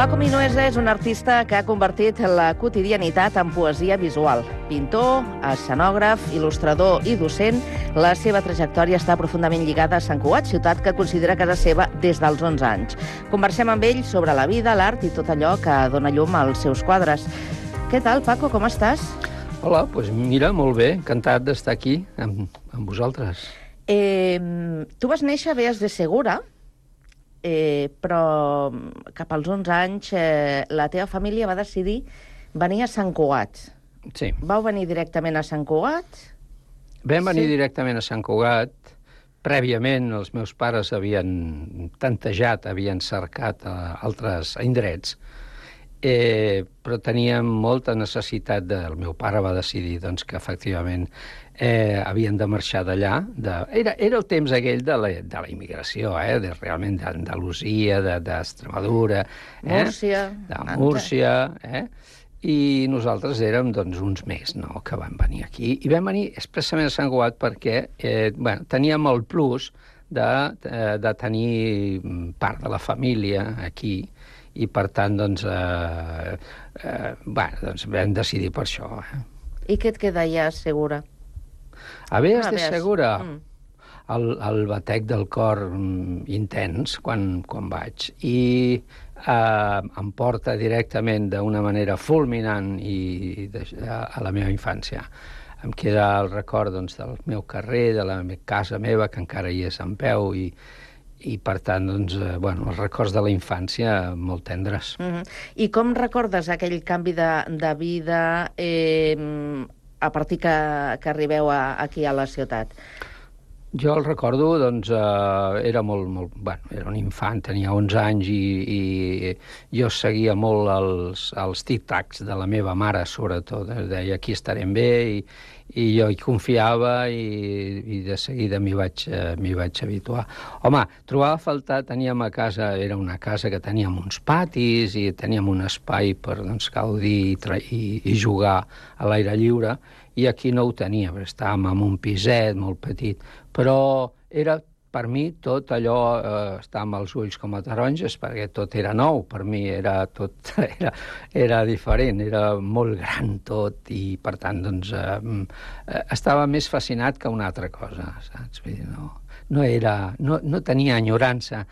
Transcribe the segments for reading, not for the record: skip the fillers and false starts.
Paco Minuesa és un artista que ha convertit la quotidianitat en poesia visual. Pintor, escenògraf, il·lustrador i docent, la seva trajectòria està profundament lligada a Sant Cugat, ciutat que considera casa seva des dels 11 anys. Conversem amb ell sobre la vida, l'art i tot allò que dona llum als seus quadres. Què tal, Paco, com estàs? Hola, doncs mira, molt bé, encantat d'estar aquí amb vosaltres. Tu vas néixer a Beas de Segura, però cap als 11 anys la teva família va decidir venir a Sant Cugat. Sí. Vau venir directament a Sant Cugat? Vam venir directament a Sant Cugat. Prèviament els meus pares havien tantejat, havien cercat altres indrets, però teníem molta necessitat el meu pare va decidir doncs, que efectivament havien de marxar d'allà. Era el temps aquell de la immigració, realment d'Andalusia, d'Extremadura, Múrcia. De Múrcia, i nosaltres érem doncs, uns més, no?, que vam venir aquí. I vam venir expressament a Sant Cugat perquè teníem el plus de tenir part de la família aquí, i per tant doncs vam decidir per això. I què et queda allà, Segura? A Beas de Segura, el batec del cor intens quan vaig, i em porta directament d'una manera fulminant a la meva infància. Em queda el record doncs, del meu carrer, de la casa meva, que encara hi és en peu, i per tant, doncs, els records de la infància molt tendres. I com recordes aquell canvi de vida a partir que arribeu aquí a la ciutat? Jo el recordo, doncs, era era un infant, tenia 11 anys i jo seguia molt els tic-tacs de la meva mare, sobretot. Deia, aquí estarem bé, i jo hi confiava i de seguida m'hi vaig habituar. Home, trobava a faltar, teníem a casa, era una casa que teníem uns patis i teníem un espai per gaudir i jugar a l'aire lliure, i aquí no ho tenia, perquè estàvem en un piset molt petit, però era per mi tot allò, estava amb els ulls com a taronges, perquè tot era nou, per mi era diferent, era molt gran tot, i per tant, doncs, estava més fascinat que una altra cosa, saps? Vull dir, no tenia enyorança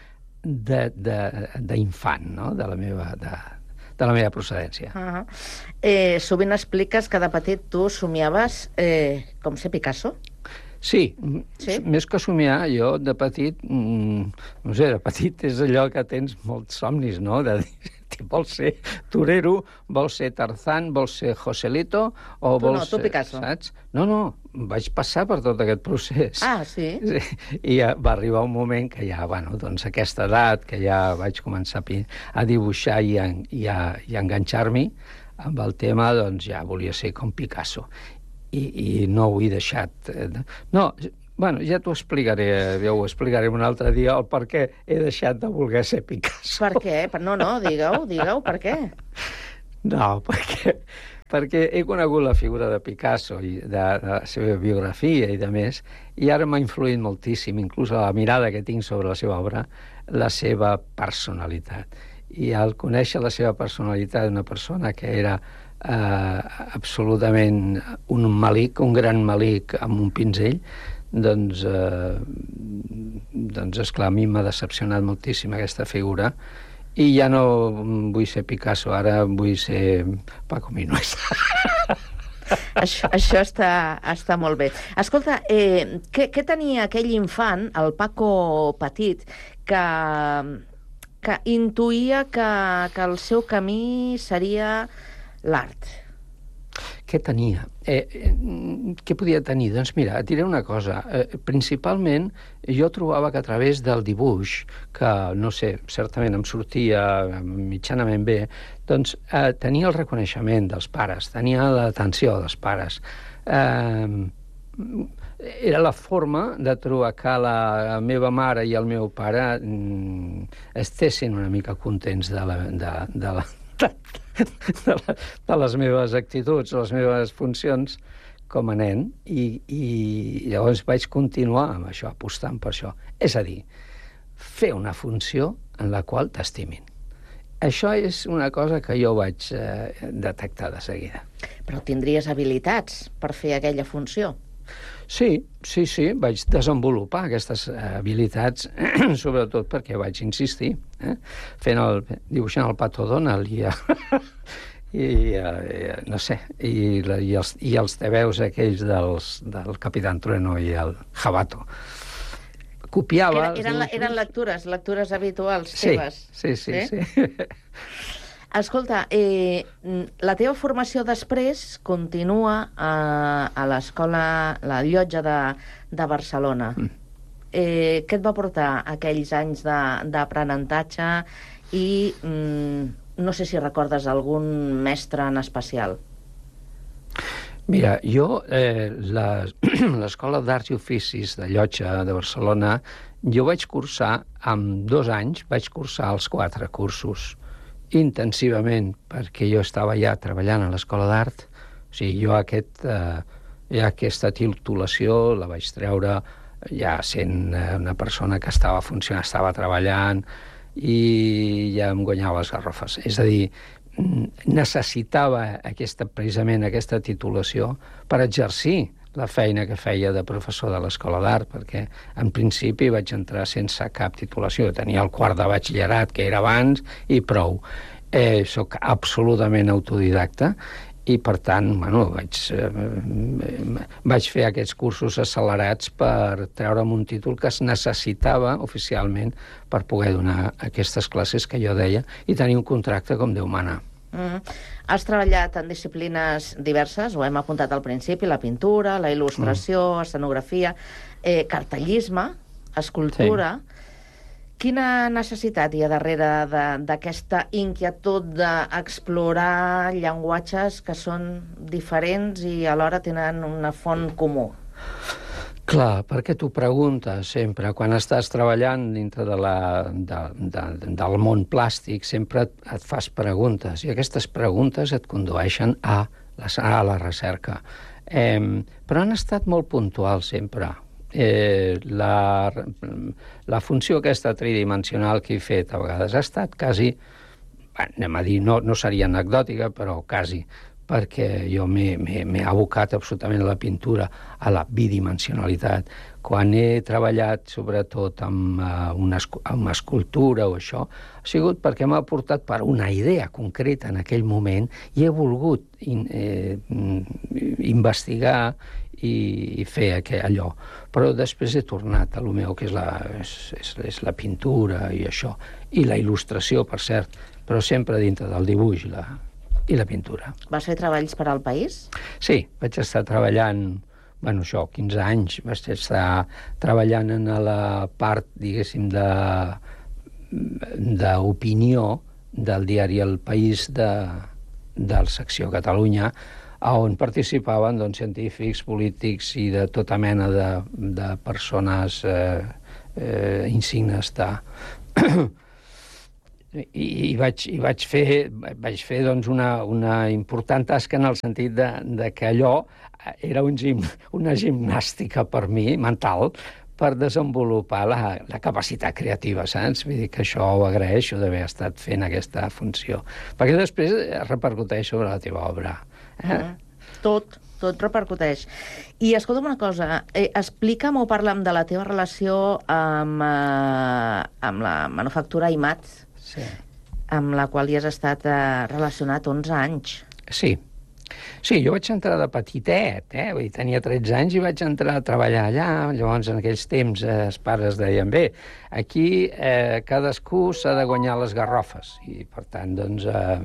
d'infant, no?, de la meva procedència. Sovint expliques que de petit tu somiaves com ser Picasso? Sí, més que somiar, jo de petit, no sé, de petit és allò que tens molts somnis, no?, de dir, vols ser torero, vols ser Tarzán, vols ser Joselito, o vols ser... Tu Picasso. Saps? No, vaig passar per tot aquest procés. Ah, sí? I va arribar un moment que ja, doncs aquesta edat, que ja vaig començar a dibuixar i a enganxar-m'hi amb el tema, doncs ja volia ser com Picasso. I no ho he deixat. Ja t'ho explicaré, ja ho explicaré un altre dia, el per què he deixat de voler ser Picasso. Per què? No, digueu, per què? No, perquè he conegut la figura de Picasso i de la seva biografia i de més, i ara m'ha influït moltíssim, inclús a la mirada que tinc sobre la seva obra, la seva personalitat. I al conèixer la seva personalitat d'una persona que era absolutament un malic, un gran malic amb un pinzell, doncs esclar, a mi m'ha decepcionat moltíssim aquesta figura, i ja no vull ser Picasso, ara vull ser Paco Minuesa. Això està molt bé. Escolta, què tenia aquell infant, el Paco petit, que intuïa que el seu camí seria l'art? Què tenia? Què podia tenir? Doncs mira, et diré una cosa. Principalment, jo trobava que a través del dibuix, que, no sé, certament em sortia mitjanament bé, doncs tenia el reconeixement dels pares, tenia l'atenció dels pares. Era la forma de trobar que la meva mare i el meu pare estessin una mica contents de les meves actituds, les meves funcions com a nen, i llavors vaig continuar amb això, apostant per això. És a dir, fer una funció en la qual t'estimin. Això és una cosa que jo vaig detectar de seguida. Però tindries habilitats per fer aquella funció. Sí, vaig desenvolupar aquestes habilitats, sobretot perquè vaig insistir, dibuixant el Pato Donald no sé, i els tebeus aquells del Capitán Trueno i el Jabato. Copiava... Eren lectures habituals teves. Sí. Escolta, la teva formació després continua a l'escola La Llotja de Barcelona. Què et va portar aquells anys d'aprenentatge i no sé si recordes algun mestre en especial? Mira, jo, l'Escola d'Arts i Oficis de Llotja de Barcelona, jo vaig cursar, amb 2 anys, vaig cursar els 4 cursos intensivament, perquè jo estava ja treballant a l'Escola d'Art. O sigui, jo aquesta titulació la vaig treure ja sent una persona que estava funcionant, estava treballant i ja em guanyava les garrofes. És a dir, necessitava precisament aquesta titulació per exercir la feina que feia de professor de l'Escola d'Art, perquè en principi vaig entrar sense cap titulació. Tenia el quart de batxillerat, que era abans, i prou. Soc absolutament autodidacta i, per tant, vaig fer aquests cursos accelerats per treure'm un títol que es necessitava oficialment per poder donar aquestes classes que jo deia i tenir un contracte com Déu mana. Has treballat en disciplines diverses, ho hem apuntat al principi, la pintura, la il·lustració, escenografia, cartellisme, escultura... Sí. Quina necessitat hi ha darrere d'aquesta inquietud d'explorar llenguatges que són diferents i alhora tenen una font comú? Clar, perquè t'ho preguntes sempre. Quan estàs treballant dintre del món plàstic sempre et fas preguntes i aquestes preguntes et condueixen a la recerca. Però han estat molt puntuals sempre. La funció aquesta tridimensional que he fet a vegades ha estat quasi, anem a dir, no seria anecdòtica, però quasi, perquè jo m'he abocat absolutament a la pintura, a la bidimensionalitat. Quan he treballat sobretot amb una escultura o això, ha sigut perquè m'ha portat per una idea concreta en aquell moment i he volgut investigar i fer allò. Però després he tornat a lo meu, que és la pintura i això, i la il·lustració, per cert, però sempre dintre del dibuix i la pintura. Vas fer treballs per al país? Sí, vaig estar treballant, 15 anys, vaig estar treballant en la part, diguéssim, d'opinió del diari El País de la secció Catalunya, on participaven científics, polítics i de tota mena de persones insignes i vaig fer una important tasca en el sentit de que allò era una gimnàstica per mi, mental, per desenvolupar la capacitat creativa, saps? Vull dir que això ho agraeixo d'haver estat fent aquesta funció. Perquè després repercuteix sobre la teva obra. Tot repercuteix. I escolta'm una cosa, explica'm o parla'm de la teva relació amb la manufactura IMAT, sí, amb la qual hi has estat relacionat 11 anys. Sí, jo vaig entrar de petitet, tenia 13 anys i vaig entrar a treballar allà. Llavors, en aquells temps, els pares deien, bé, aquí cadascú s'ha de guanyar les garrofes. I, per tant, doncs,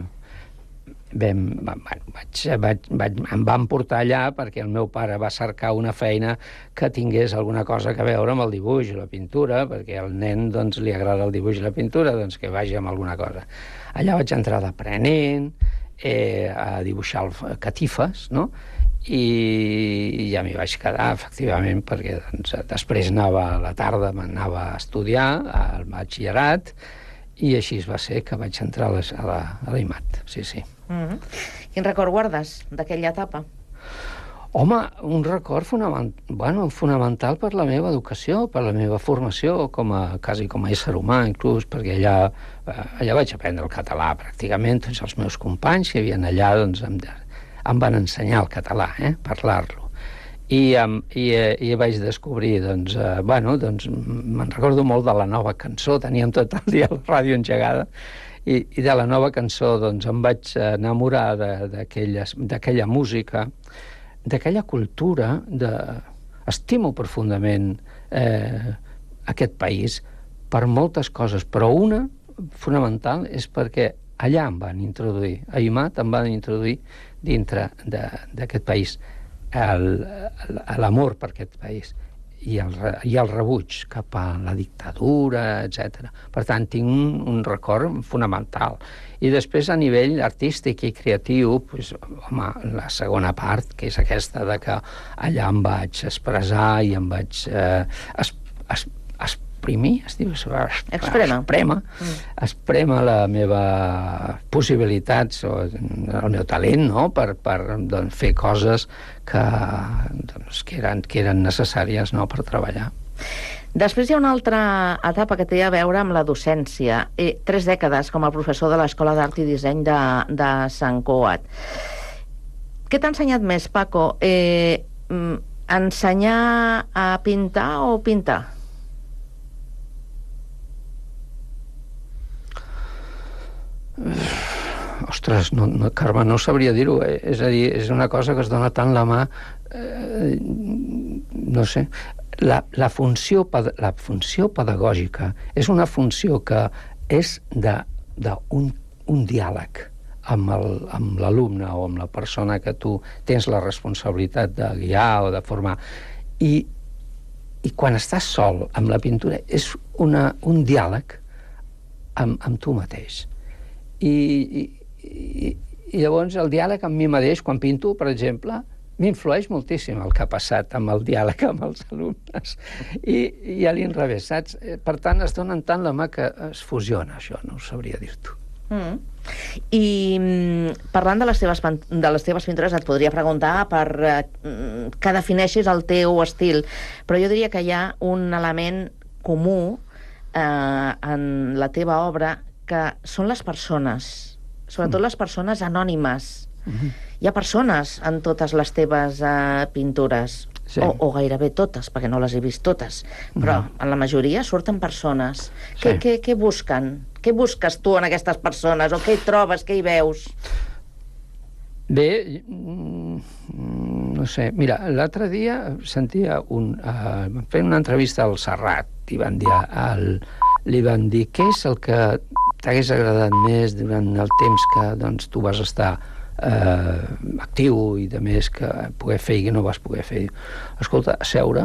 em van portar allà perquè el meu pare va cercar una feina que tingués alguna cosa a veure amb el dibuix i la pintura, perquè al nen li agrada el dibuix i la pintura, doncs que vagi amb alguna cosa. Allà vaig entrar d'aprenent a dibuixar catifes, no? I ja m'hi vaig quedar, efectivament, perquè després a la tarda m'anava a estudiar al batxillerat i així va ser que vaig entrar a l'IMAT, sí. Quin record guardes d'aquella etapa? Home, un record fonamental per la meva educació, per la meva formació, quasi com a ésser humà, inclús, perquè allà vaig aprendre el català, pràcticament. Tots els meus companys que hi havia allà doncs, em van ensenyar el català, parlar-lo. I vaig descobrir, me'n recordo molt de la nova cançó, teníem tot el dia la ràdio engegada, i de la nova cançó em vaig enamorar d'aquella música, d'aquella cultura. Estimo profundament aquest país per moltes coses, però una fonamental és perquè allà em van introduir, a Imat em van introduir dintre d'aquest país l'amor per aquest país i el rebuig cap a la dictadura, etc. Per tant, tinc un record fonamental. I després, a nivell artístic i creatiu, la segona part, que és aquesta de que allà em vaig expressar i em vaig exprimir, es diu? Esprema la meva possibilitats o el meu talent, no?, per fer coses que eren necessàries, no?, per treballar. Després hi ha una altra etapa que té a veure amb la docència. 3 dècades com a professor de l'Escola d'Art i Disseny de Sant Cugat. Què t'ha ensenyat més, Paco? Ensenyar a pintar o pintar? Ostres, Carme, no sabria dir-ho. És a dir, és una cosa que es dona tant la mà... No sé... La funció pedagògica és una funció que és d'un diàleg amb l'alumne o amb la persona que tu tens la responsabilitat de guiar o de formar. I quan estàs sol amb la pintura és un diàleg amb tu mateix. I llavors el diàleg amb mi mateix, quan pinto, per exemple, m'influeix moltíssim el que ha passat amb el diàleg amb els alumnes i a l'inrevés, saps? Per tant, es donen tant la mà que es fusiona, això, no ho sabria dir-t'ho. I parlant de les teves pintures, et podria preguntar per que defineixis el teu estil, però jo diria que hi ha un element comú en la teva obra, que són les persones, sobretot les persones anònimes. Hi ha persones en totes les teves pintures, sí. o gairebé totes, perquè no les he vist totes, però en la majoria surten persones. Sí. Què busquen? Què busques tu en aquestes persones? O què hi trobes, què hi veus? Bé, no sé, mira, l'altre dia sentia fent una entrevista al Serrat, li van dir què és el que t'hagués agradat més durant el temps que tu vas estar actiu i de més que poder fer i que no vas poder fer. Escolta, seure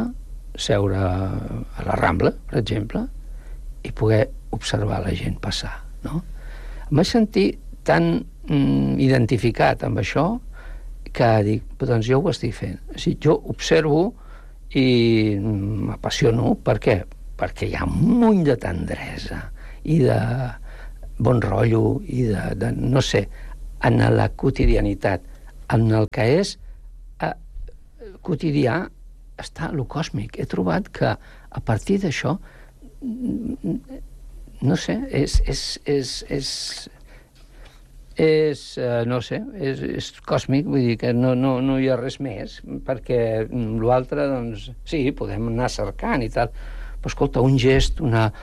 a la Rambla, per exemple, i poder observar la gent passar, no? Em vaig sentir tan identificat amb això que dic, doncs jo ho estic fent. O sigui, jo observo i m'apassiono. Per què? Perquè hi ha un munt de tendresa i de bon rotllo i de no sé, en la quotidianitat, en el que és quotidià, està lo còsmic. He trobat que a partir d'això, no sé, és còsmic, vull dir que no hi ha res més, perquè l'altre, doncs, sí, podem anar cercant i tal, però escolta, un gest,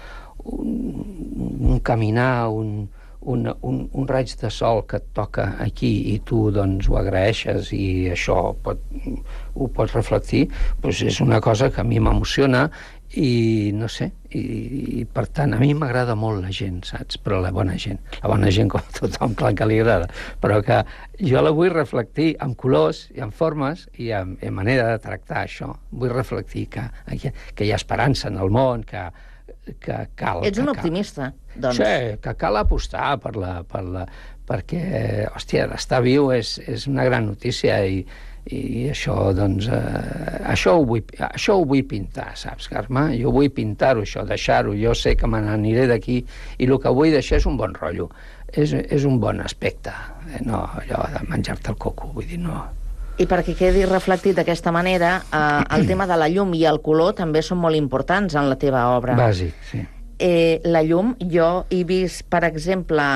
un caminar, un raig de sol que et toca aquí i tu doncs ho agraeixes i això ho pots reflectir, doncs és una cosa que a mi m'emociona i no sé, i per tant a mi m'agrada molt la gent, saps? Però la bona gent com a tothom, clar que li agrada, però que jo la vull reflectir amb colors i amb formes i amb manera de tractar això. Vull reflectir que hi ha esperança en el món, que cal... Ets un optimista, doncs. Sí, que cal apostar perquè, hòstia, estar viu és una gran notícia i això, doncs, això ho vull pintar, saps, Carme? Jo vull pintar-ho, això, deixar-ho. Jo sé que me n'aniré d'aquí i el que vull deixar és un bon rotllo. És un bon aspecte, no allò de menjar-te el coco, vull dir, no. I perquè quedi reflectit d'aquesta manera, el tema de la llum i el color també són molt importants en la teva obra. Bàsic, sí. La llum, jo he vist, per exemple,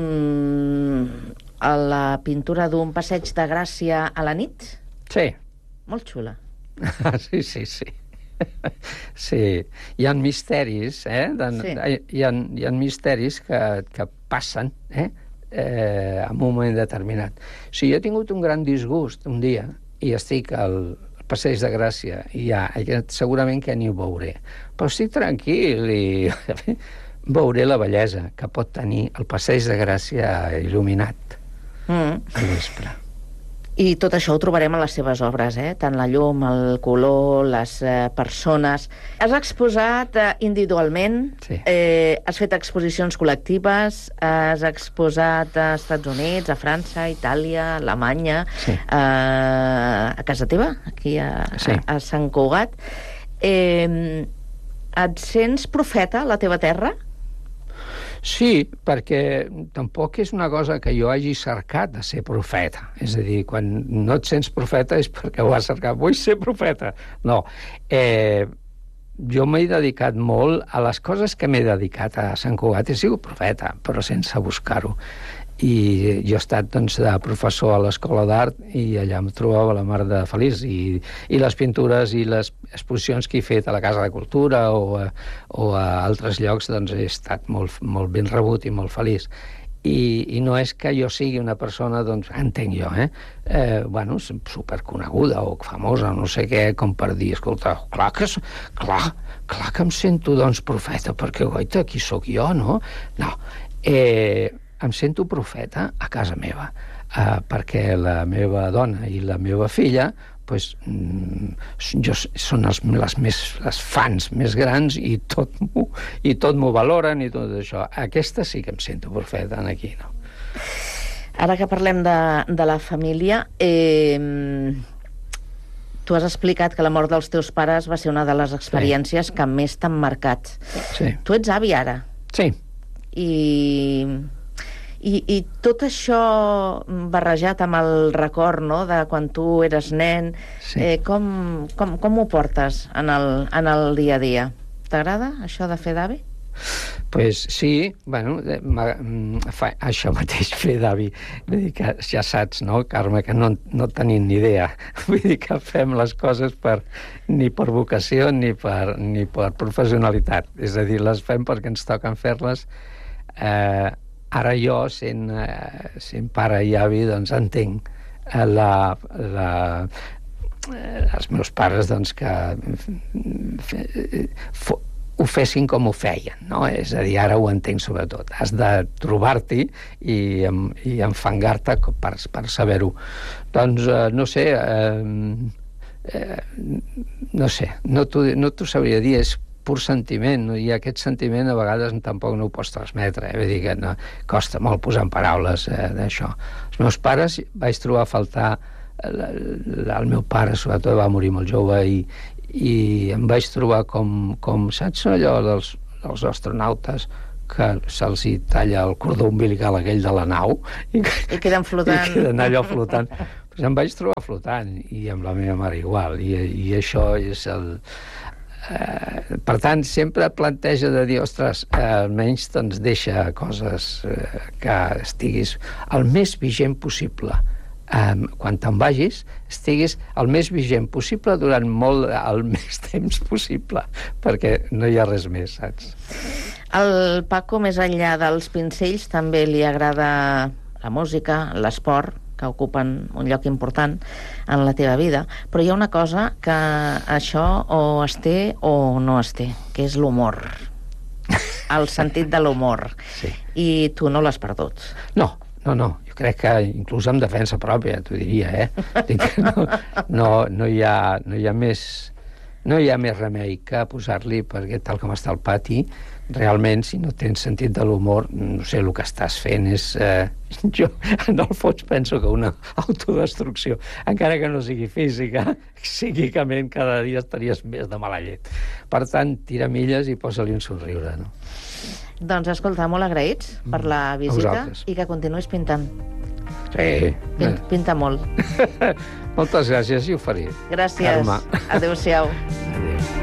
a la pintura d'un passeig de Gràcia a la nit. Sí. Molt xula. Sí. Sí, hi ha misteris, hi ha misteris que passen, en un moment determinat. Si jo he tingut un gran disgust un dia i estic al Passeig de Gràcia i segurament que ni ho veuré, però estic tranquil i veuré la bellesa que pot tenir el Passeig de Gràcia il·luminat al vespre. I tot això ho trobarem a les seves obres, tant la llum, el color, les persones. Has exposat individualment, sí. Has fet exposicions col·lectives, has exposat a Estats Units, a França, a Itàlia, a Alemanya, sí. A casa teva, aquí a Sant Cugat. Et sents profeta a la teva terra? Sí, perquè tampoc és una cosa que jo hagi cercat de ser profeta. És a dir, quan no et sents profeta és perquè ho has cercat. Vull ser profeta. No. Jo m'he dedicat molt a les coses que m'he dedicat a Sant Cugat. He sigut profeta, però sense buscar-ho. I jo he estat, doncs, de professor a l'Escola d'Art i allà em trobava la mar de feliç. I les pintures i les exposicions que he fet a la Casa de Cultura o a altres llocs, doncs he estat molt ben rebut i molt feliç. I no és que jo sigui una persona, doncs, entenc jo, superconeguda o famosa, no sé què, com per dir, escolta, clar que em sento, doncs, profeta, perquè, goita, qui sóc jo, no? No. Em sento profeta a casa meva, perquè la meva dona i la meva filla són les fans més grans i tot m'ho valoren i tot això. Aquesta sí que em sento profeta aquí, no? Ara que parlem de la família, tu has explicat que la mort dels teus pares va ser una de les experiències que més t'han marcat. Sí. Tu ets avi ara. Sí. I tot això barrejat amb el record, no?, de quan tu eres nen, sí. Com ho portes en el dia a dia? T'agrada això de fer d'avi? Pues sí, bueno, això mateix, fer d'avi. Vull dir que ja saps, no, Carme, que no tenim ni idea. Vull dir que fem les coses ni per vocació ni per professionalitat. És a dir, les fem perquè ens toquen fer-les. Ara jo, sent pare i avi, doncs entenc els meus pares, doncs, que ho fessin com ho feien, no? És a dir, ara ho entenc sobretot. Has de trobar-t'hi i enfangar-te per saber-ho. Doncs, no sé, no t'ho sabria dir, és pur sentiment, i aquest sentiment a vegades tampoc no ho pots transmetre, vull dir que no, costa molt posar en paraules d'això. Els meus pares vaig trobar a faltar, el meu pare sobretot va morir molt jove i em vaig trobar com saps allò dels astronautes que se'ls hi talla el cordó umbilical aquell de la nau i queden flotant. I queden allò flotant. Pues em vaig trobar flotant, i amb la meva mare igual, i això és el... per tant, sempre planteja de dir, ostres, almenys doncs deixa coses que estiguis el més vigent possible. Quan te'n vagis, estiguis el més vigent possible durant el més temps possible, perquè no hi ha res més, saps? Al Paco, més enllà dels pincells, també li agrada la música, l'esport, que ocupen un lloc important en la teva vida, però hi ha una cosa que això o es té o no es té, que és l'humor, el sentit de l'humor. Sí. I tu no l'has perdut. No, jo crec que inclús en defensa pròpia, t'ho diria, no hi ha més remei que posar-li, perquè tal com està el pati, realment, si no tens sentit de l'humor, no sé, el que estàs fent és... jo, en el fons, penso que una autodestrucció, encara que no sigui física, psíquicament cada dia estaries més de mala llet. Per tant, tira milles i posa-li un somriure, no? Doncs, escolta, molt agraïts per la visita i que continuïs pintant. Sí. Pinta molt. Moltes gràcies, i ho faré. Gràcies. Carme. Adéu-siau.